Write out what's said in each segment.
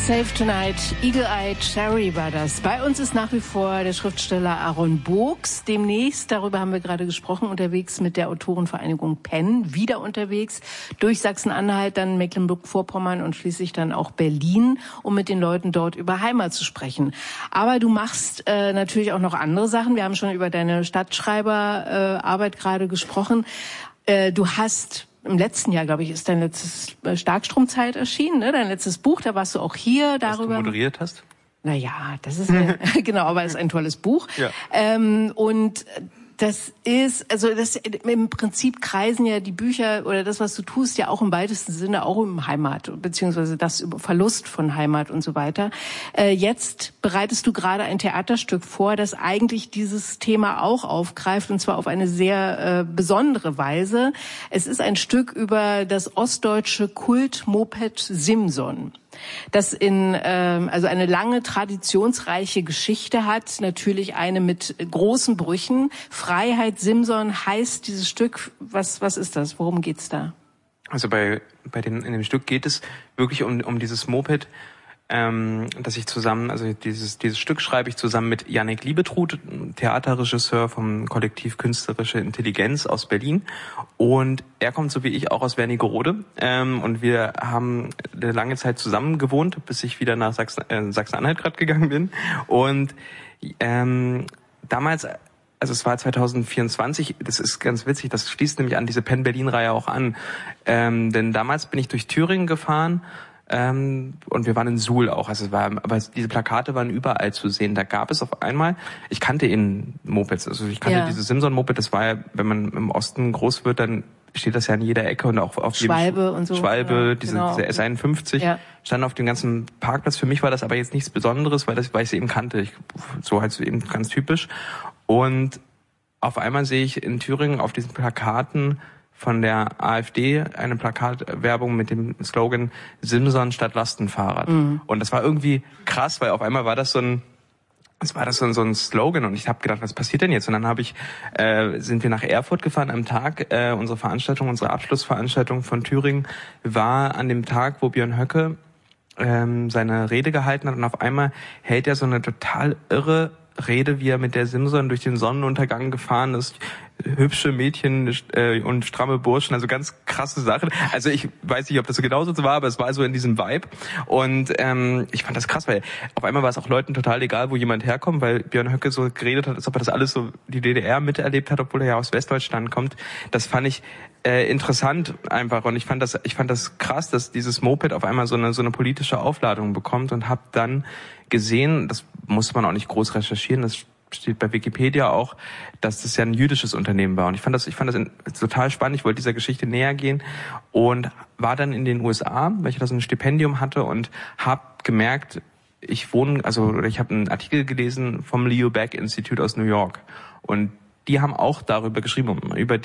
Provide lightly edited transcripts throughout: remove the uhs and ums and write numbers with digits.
Save Tonight, Eagle-Eyed Cherry war das. Bei uns ist nach wie vor der Schriftsteller Aaron Burks. Demnächst, darüber haben wir gerade gesprochen, unterwegs mit der Autorenvereinigung PEN, wieder unterwegs durch Sachsen-Anhalt, dann Mecklenburg-Vorpommern und schließlich dann auch Berlin, um mit den Leuten dort über Heimat zu sprechen. Aber du machst natürlich auch noch andere Sachen. Wir haben schon über deine Stadtschreiberarbeit gerade gesprochen. Du hast im letzten Jahr, glaube ich, ist dein letztes Starkstromzeit erschienen, ne? Dein letztes Buch, da warst du auch hier darüber. Was du moderiert hast? Naja, das ist genau, aber es ist ein tolles Buch. Ja. Und das ist, also das im Prinzip kreisen ja die Bücher oder das, was du tust, ja auch im weitesten Sinne auch um Heimat, beziehungsweise das über Verlust von Heimat und so weiter. Jetzt bereitest du gerade ein Theaterstück vor, das eigentlich dieses Thema auch aufgreift, und zwar auf eine sehr besondere Weise. Es ist ein Stück über das ostdeutsche Kultmoped Simson, das also eine lange, traditionsreiche Geschichte hat, natürlich eine mit großen Brüchen. Freiheit Simson heißt dieses Stück. Was ist das? Worum geht's da? Also in dem Stück geht es wirklich um dieses Moped, dass ich zusammen, also dieses Stück schreibe ich zusammen mit Yannick Liebetrud, Theaterregisseur vom Kollektiv Künstlerische Intelligenz aus Berlin. Und er kommt so wie ich auch aus Wernigerode. Und wir haben eine lange Zeit zusammen gewohnt, bis ich wieder nach Sachsen-Anhalt gerade gegangen bin. Und damals, also es war 2024, das ist ganz witzig, das schließt nämlich an diese PEN Berlin-Reihe auch an. Denn damals bin ich durch Thüringen gefahren, und wir waren in Suhl auch, aber diese Plakate waren überall zu sehen. Da gab es auf einmal, ich kannte Mopeds, also ich kannte diese Simson-Moped, das war ja, wenn man im Osten groß wird, dann steht das ja in jeder Ecke und auch auf Schwalbe und so. Schwalbe, ja, diese genau. S51, stand auf dem ganzen Parkplatz. Für mich war das aber jetzt nichts Besonderes, weil ich es eben kannte. So halt eben ganz typisch. Und auf einmal sehe ich in Thüringen auf diesen Plakaten von der AfD eine Plakatwerbung mit dem Slogan Simson statt Lastenfahrrad. Mhm. Und das war irgendwie krass, weil auf einmal war das so ein Slogan und ich habe gedacht, was passiert denn jetzt? Und dann sind wir nach Erfurt gefahren am Tag. Unsere Abschlussveranstaltung von Thüringen war an dem Tag, wo Björn Höcke seine Rede gehalten hat, und auf einmal hält er so eine total irre Rede, wie er mit der Simson durch den Sonnenuntergang gefahren ist. Hübsche Mädchen und stramme Burschen, also ganz krasse Sachen. Also ich weiß nicht, ob das so genauso war, aber es war so in diesem Vibe. Und ich fand das krass, weil auf einmal war es auch Leuten total egal, wo jemand herkommt, weil Björn Höcke so geredet hat, als ob er das alles so die DDR miterlebt hat, obwohl er ja aus Westdeutschland kommt. Das fand ich interessant einfach, und ich fand das krass, dass dieses Moped auf einmal so eine politische Aufladung bekommt, und habe dann gesehen, das muss man auch nicht groß recherchieren, das steht bei Wikipedia auch, dass das ja ein jüdisches Unternehmen war. Und ich fand das total spannend. Ich wollte dieser Geschichte näher gehen und war dann in den USA, weil ich da so ein Stipendium hatte, und habe gemerkt, ich habe einen Artikel gelesen vom Leo Baeck Institute aus New York, und die haben auch darüber geschrieben, über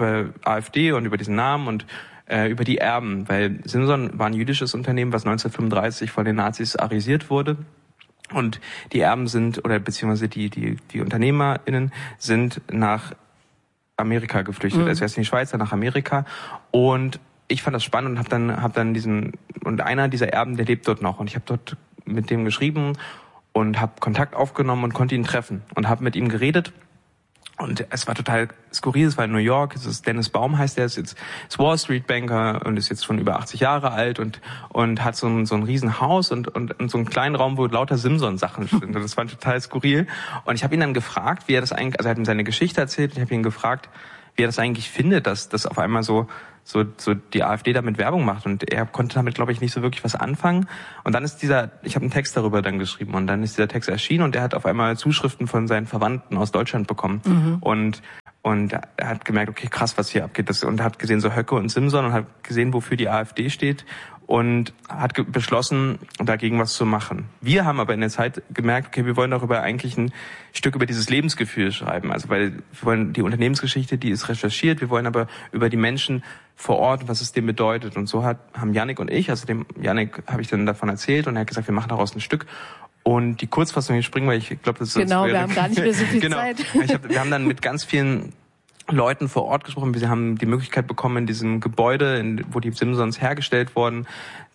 AfD und über diesen Namen und über die Erben, weil Simson war ein jüdisches Unternehmen, was 1935 von den Nazis arisiert wurde. Und die Erben beziehungsweise die UnternehmerInnen sind nach Amerika geflüchtet. Also erst in die Schweiz, dann nach Amerika. Und ich fand das spannend und hab dann und einer dieser Erben, der lebt dort noch. Und ich habe dort mit dem geschrieben und habe Kontakt aufgenommen und konnte ihn treffen und habe mit ihm geredet. Und es war total skurril, es war in New York, es ist Dennis Baum heißt er, ist Wall Street Banker und ist jetzt schon über 80 Jahre alt und hat so ein riesen Haus und so einen kleinen Raum, wo lauter Simson-Sachen sind. Und das war total skurril. Und ich habe ihn dann gefragt, wie er das eigentlich, also er hat ihm seine Geschichte erzählt, und ich habe ihn gefragt, wie er das eigentlich findet, dass das auf einmal so die AfD damit Werbung macht, und er konnte damit, glaube ich, nicht so wirklich was anfangen. Und dann ich habe einen Text darüber dann geschrieben, und dann ist dieser Text erschienen, und er hat auf einmal Zuschriften von seinen Verwandten aus Deutschland bekommen. Mhm. Und er hat gemerkt, okay, krass, was hier abgeht. Und er hat gesehen, so Höcke und Simson, und hat gesehen, wofür die AfD steht, und hat beschlossen, dagegen was zu machen. Wir haben aber in der Zeit gemerkt, okay, wir wollen darüber eigentlich ein Stück über dieses Lebensgefühl schreiben. Also weil wir wollen die Unternehmensgeschichte, die ist recherchiert, wir wollen aber über die Menschen vor Ort, was es dem bedeutet. Und so haben Yannick und ich, also dem Yannick habe ich dann davon erzählt, und er hat gesagt, wir machen daraus ein Stück. Und die Kurzfassung, ich springe, weil ich glaube, das ist... Genau, wir haben gar nicht mehr so viel Zeit. Wir haben dann mit ganz vielen Leuten vor Ort gesprochen. Wir haben die Möglichkeit bekommen, in diesem Gebäude, wo die Simsons hergestellt wurden,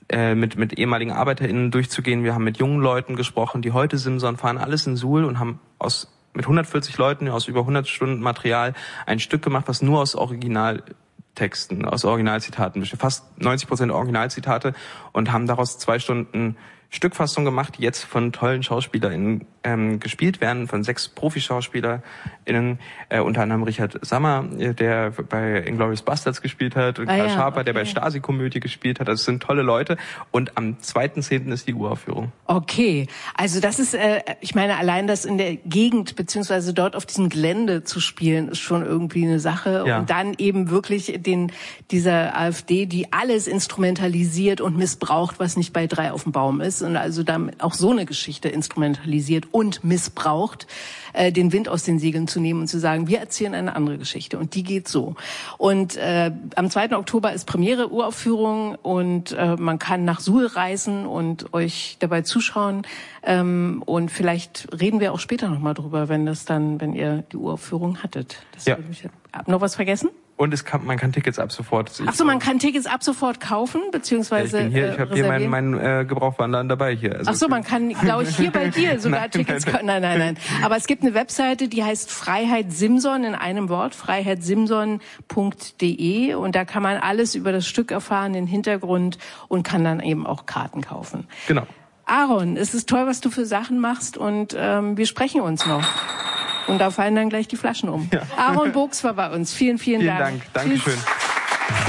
mit ehemaligen ArbeiterInnen durchzugehen. Wir haben mit jungen Leuten gesprochen, die heute Simson fahren, alles in Suhl, und haben mit 140 Leuten aus über 100 Stunden Material ein Stück gemacht, was nur aus Originaltexten, aus Originalzitaten besteht. Fast 90% Originalzitate, und haben daraus 2 Stunden Stückfassung gemacht, die jetzt von tollen SchauspielerInnen gespielt werden, von 6 ProfischauspielerInnen, unter anderem Richard Sammer, der bei Inglourious Basterds gespielt hat, und Karl Schaper, der bei Stasi-Komödie gespielt hat. Das sind tolle Leute. Und am 2.10. ist die Uraufführung. Okay, also das ist, ich meine, allein das in der Gegend, beziehungsweise dort auf diesem Gelände zu spielen, ist schon irgendwie eine Sache. Ja. Und dann eben wirklich dieser AfD, die alles instrumentalisiert und missbraucht, was nicht bei 3 auf dem Baum ist. Und also damit auch so eine Geschichte instrumentalisiert und missbraucht, den Wind aus den Segeln zu nehmen und zu sagen, wir erzählen eine andere Geschichte, und die geht so. Und am 2. Oktober ist Premiere, Uraufführung, und man kann nach Suhl reisen und euch dabei zuschauen. Und vielleicht reden wir auch später nochmal drüber, wenn ihr die Uraufführung hattet. Noch was vergessen? Und man kann Tickets ab sofort. Ach so, man kann Tickets ab sofort kaufen, beziehungsweise ich habe hier meinen Gebrauchwarenladen dabei hier. Also ach so, man kann, glaube ich, hier bei dir sogar Tickets kaufen. Nein. Aber es gibt eine Webseite, die heißt Freiheit Simson in einem Wort, freiheitsimson.de, und da kann man alles über das Stück erfahren, den Hintergrund, und kann dann eben auch Karten kaufen. Genau. Aaron, es ist toll, was du für Sachen machst, und wir sprechen uns noch. Und da fallen dann gleich die Flaschen um. Ja. Aaron Bogs war bei uns. Vielen Dank. Dankeschön.